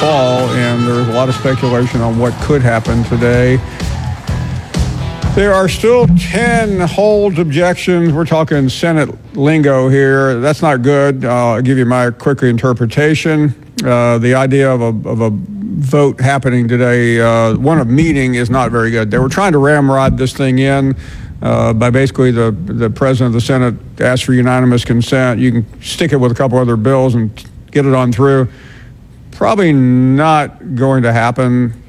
ball, and there's a lot of speculation on what could happen today. There are still 10 hold objections. We're talking Senate lingo here. That's not good. I'll give you my quick interpretation. The idea of a vote happening today, one of meeting, is not very good. They were trying to ramrod this thing in by basically the president of the Senate asked for unanimous consent. You can stick it with a couple other bills and get it on through. Probably not going to happen.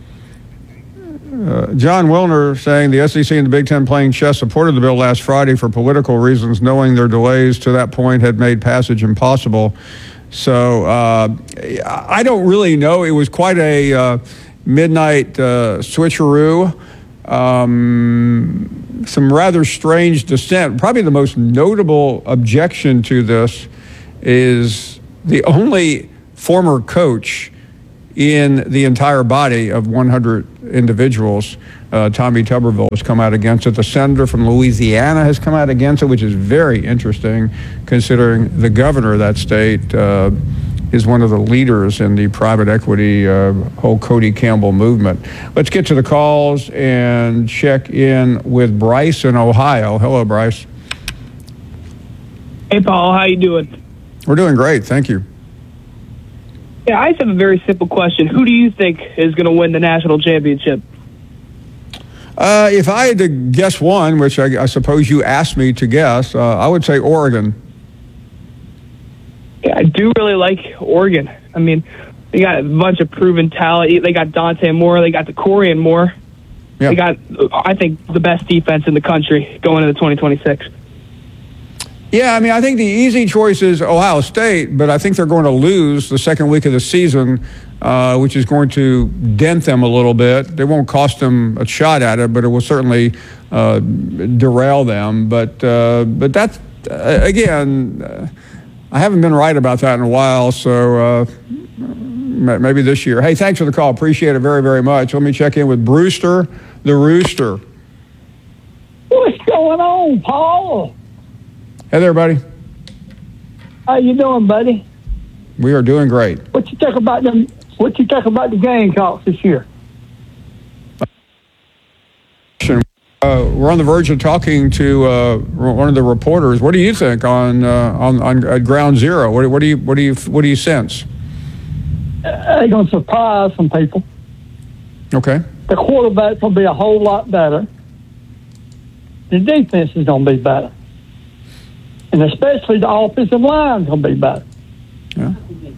John Wilner saying the SEC and the Big Ten playing chess supported the bill last Friday for political reasons, knowing their delays to that point had made passage impossible. So I don't really know. It was quite a midnight switcheroo. Some rather strange dissent. Probably the most notable objection to this is the only former coach in the entire body of 100 individuals. Tommy Tuberville has come out against it. The senator from Louisiana has come out against it, which is very interesting considering the governor of that state is one of the leaders in the private equity whole Cody Campbell movement. Let's get to the calls and check in with Bryce in Ohio. Hello, Bryce. Hey, Paul. How you doing? We're doing great. Thank you. Yeah, I just have a very simple question. Who do you think is going to win the national championship? If I had to guess one, which I suppose you asked me to guess, I would say Oregon. Yeah, I do really like Oregon. I mean, they got a bunch of proven talent. They got Dante Moore. They got the Corian Moore. Yeah. They got, I think, the best defense in the country going into 2026. Yeah, I mean, I think the easy choice is Ohio State, but I think they're going to lose the second week of the season, which is going to dent them a little bit. They won't cost them a shot at it, but it will certainly derail them. But that's, again, I haven't been right about that in a while, so maybe this year. Hey, thanks for the call. Appreciate it very, very much. Let me check in with Brewster the Rooster. What's going on, Paul? Hey there, buddy. How you doing, buddy? We are doing great. What you think about them? What you think about the Gamecocks this year? We're on the verge of talking to one of the reporters. What do you think on Ground Zero? What do you sense? They're going to surprise some people. Okay. The quarterback's going to be a whole lot better. The defense is going to be better. And especially the offensive line is going to be better. Yeah.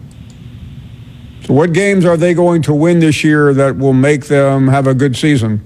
So what games are they going to win this year that will make them have a good season?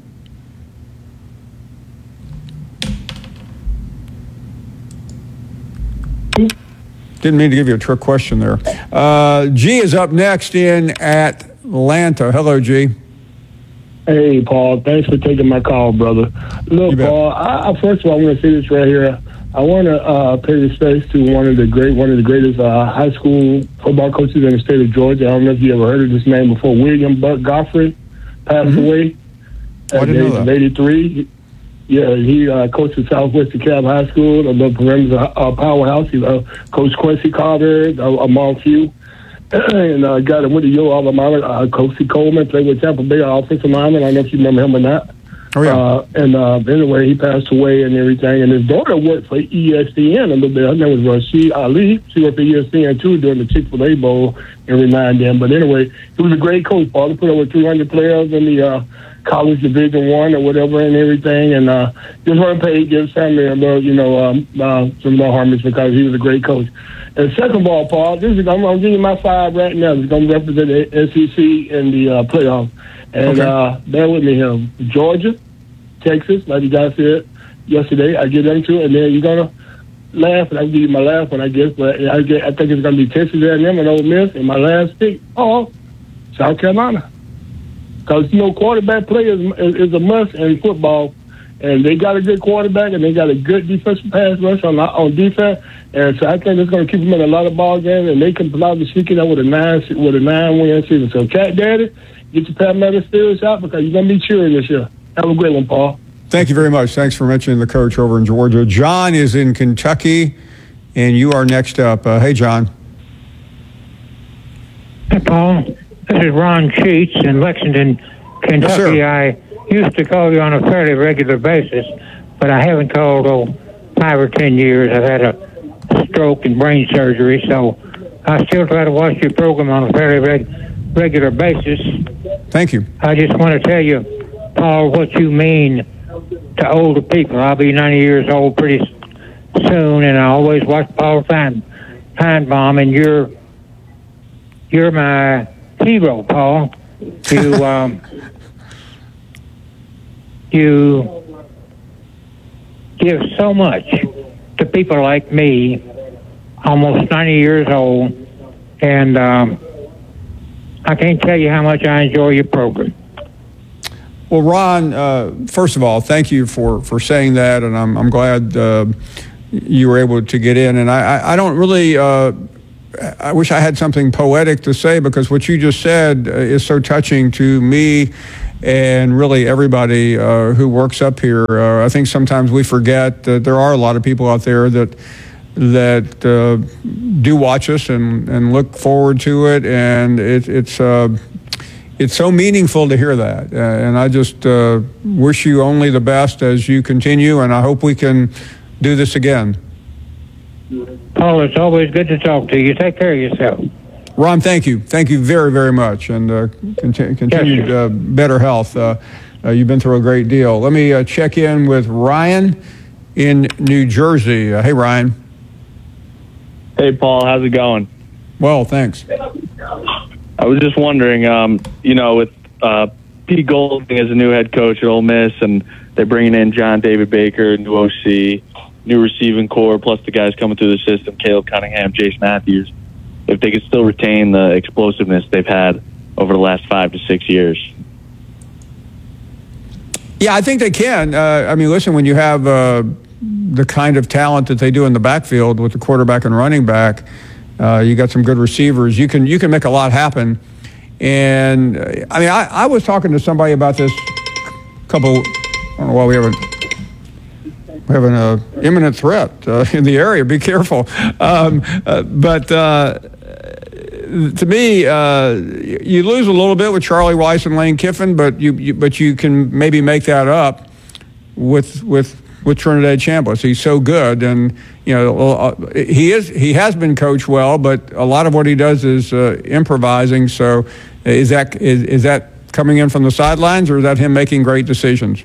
Didn't mean to give you a trick question there. G is up next in Atlanta. Hello, G. Hey, Paul. Thanks for taking my call, brother. Look, Paul, first of all, I'm going to say this right here. I want to pay respects to one of the greatest high school football coaches in the state of Georgia. I don't know if you ever heard of this name before. William Buck Goffrey passed away at the age of 83. Yeah, he coached at Southwest DeKalb High School, the perimeter powerhouse. He coached Quincy Carter, among few. And got him with the Yo alma mater, Coach Coleman, played with Tampa Bay offensive lineman. I don't know if you remember him or not. Oh, yeah. Anyway, he passed away and everything. And his daughter worked for ESPN a little bit. Her name was Rashid Ali. She worked for ESPN, too, during the Chick-fil-A Bowl every now and then. But anyway, he was a great coach, Paul. He put over 300 players in the college Division I or whatever and everything. And just want to pay his family a little, some more homage because he was a great coach. And second of all, Paul, I'm going to give you my five right now. It's going to represent the SEC in the playoffs. And bear with me here. Georgia, Texas, like you guys said yesterday, I get them to, and then you're going to laugh, and I'll give you my last one, I guess, but I think it's going to be Texas A&M and Ole Miss, and my last pick, South Carolina. Because, quarterback play is a must in football, and they got a good quarterback, and they got a good defensive pass rush on defense, and so I think it's going to keep them in a lot of ball games, and they can probably sneak it out with a 9-win season. So, Cat Daddy, get your Palmetto Steelers out because you're going to be cheering this year. Have a great one, Paul. Thank you very much. Thanks for mentioning the coach over in Georgia. John is in Kentucky, and you are next up. Hey, John. Hey, Paul. This is Ron Sheets in Lexington, Kentucky. Yes, I used to call you on a fairly regular basis, but I haven't called 5 or 10 years. I've had a stroke and brain surgery, so I still try to watch your program on a fairly regular basis. Thank you. I just want to tell you, Paul, what you mean to older people. I'll be 90 years old pretty soon, and I always watch Paul Feinbaum, and you're my hero, Paul. You give so much to people like me, almost 90 years old, and I can't tell you how much I enjoy your program. Well, Ron, first of all, thank you for saying that, and I'm glad you were able to get in. And I don't really, I wish I had something poetic to say, because what you just said is so touching to me and really everybody who works up here. I think sometimes we forget that there are a lot of people out there that do watch us and look forward to it, and it's so meaningful to hear that. And I just wish you only the best as you continue, and I hope we can do this again. Paul, it's always good to talk to you. Take care of yourself. Ron, thank you. Thank you very, very much, and continued better health. You've been through a great deal. Let me check in with Ryan in New Jersey. Hey, Ryan. Hey, Paul. How's it going? Well, thanks. I was just wondering, with Pete Golding as a new head coach at Ole Miss, and they're bringing in John David Baker, new OC, new receiving core, plus the guys coming through the system, Caleb Cunningham, Jason Matthews, if they could still retain the explosiveness they've had over the last 5 to 6 years. Yeah, I think they can. Listen, when you have the kind of talent that they do in the backfield with the quarterback and running back, you got some good receivers. You can make a lot happen. And I was talking to somebody about this couple. I don't know why we have an imminent threat in the area. Be careful. But to me, you lose a little bit with Charlie Weiss and Lane Kiffin, but you can maybe make that up with Trinidad Chambliss. He's so good, and he has been coached well, but a lot of what he does is improvising. So is that coming in from the sidelines, or is that him making great decisions?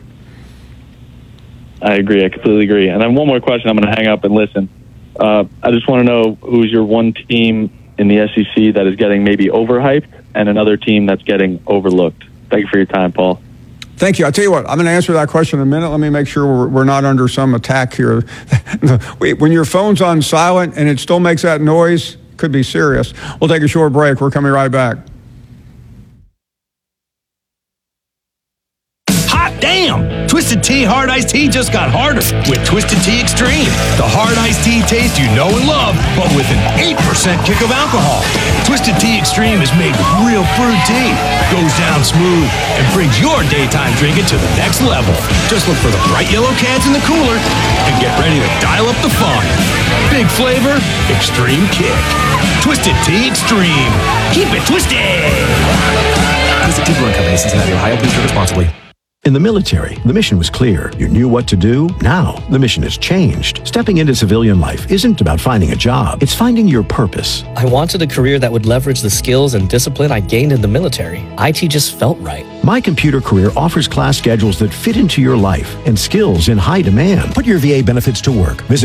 I agree. I completely agree. And then one more question. I'm going to hang up and listen. I just want to know who's your one team in the SEC that is getting maybe overhyped and another team that's getting overlooked. Thank you for your time, Paul. Thank you. I'll tell you what, I'm going to answer that question in a minute. Let me make sure we're not under some attack here. When your phone's on silent and it still makes that noise, it could be serious. We'll take a short break. We're coming right back. Damn! Twisted Tea Hard Iced Tea just got harder with Twisted Tea Extreme. The hard iced tea taste you know and love, but with an 8% kick of alcohol. Twisted Tea Extreme is made with real brewed tea, goes down smooth, and brings your daytime drinking to the next level. Just look for the bright yellow cans in the cooler and get ready to dial up the fun. Big flavor, extreme kick. Twisted Tea Extreme. Keep it twisted! Visit Tea Brewing Company, Cincinnati, Ohio. Please drink responsibly. In the military, the mission was clear. You knew what to do. Now, the mission has changed. Stepping into civilian life isn't about finding a job. It's finding your purpose. I wanted a career that would leverage the skills and discipline I gained in the military. IT just felt right. My Computer Career offers class schedules that fit into your life and skills in high demand. Put your VA benefits to work. Visit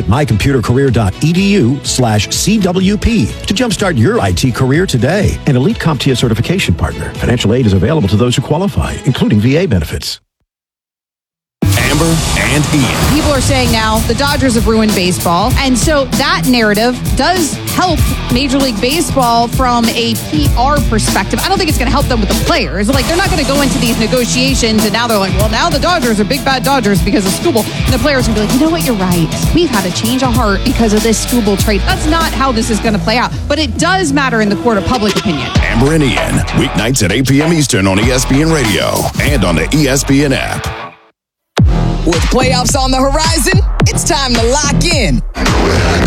mycomputercareer.edu/CWP to jumpstart your IT career today. An elite CompTIA certification partner. Financial aid is available to those who qualify, including VA benefits. Amber and Ian. People are saying now the Dodgers have ruined baseball. And so that narrative does help Major League Baseball from a PR perspective. I don't think it's going to help them with the players. Like, they're not going to go into these negotiations and now they're like, well, now the Dodgers are big bad Dodgers because of Skubal. And the players can be like, you know what, you're right. We've had a change of heart because of this Skubal trade. That's not how this is going to play out. But it does matter in the court of public opinion. Amber and Ian, weeknights at 8 p.m. Eastern on ESPN Radio and on the ESPN app. With playoffs on the horizon, it's time to lock in.